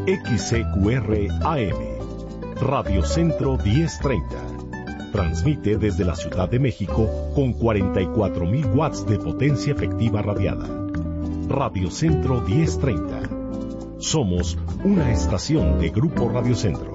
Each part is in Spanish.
XCQR AM, Radio Centro 1030. Transmite desde la Ciudad de México con 44.000 watts de potencia efectiva radiada. Radio Centro 1030. Somos una estación de Grupo Radio Centro.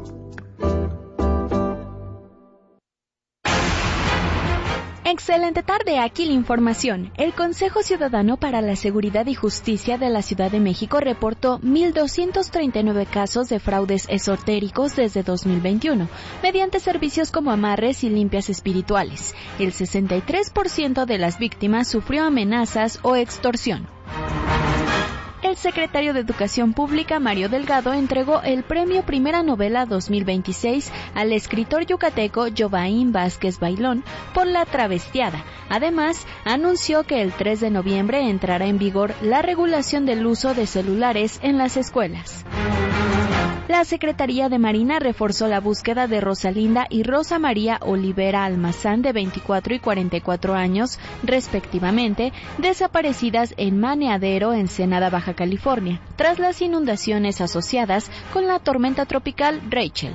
Excelente tarde, aquí la información. El Consejo Ciudadano para la Seguridad y Justicia de la Ciudad de México reportó 1,239 casos de fraudes esotéricos desde 2021, mediante servicios como amarres y limpias espirituales. El 63% de las víctimas sufrió amenazas o extorsión. El secretario de Educación Pública, Mario Delgado, entregó el Premio Primera Novela 2026 al escritor yucateco Jovaín Vázquez Bailón por La Travestiada. Además, anunció que el 3 de noviembre entrará en vigor la regulación del uso de celulares en las escuelas. La Secretaría de Marina reforzó la búsqueda de Rosalinda y Rosa María Olivera Almazán, de 24 y 44 años, respectivamente, desaparecidas en Maneadero, Ensenada, Baja California, tras las inundaciones asociadas con la tormenta tropical Rachel.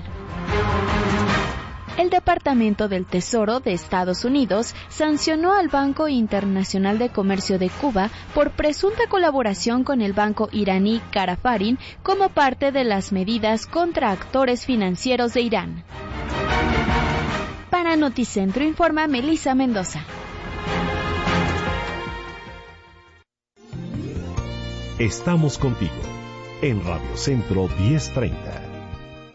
El Departamento del Tesoro de Estados Unidos sancionó al Banco Internacional de Comercio de Cuba por presunta colaboración con el banco iraní Carafarin como parte de las medidas contra actores financieros de Irán. Para Noticentro informa Melissa Mendoza. Estamos contigo en Radio Centro 1030.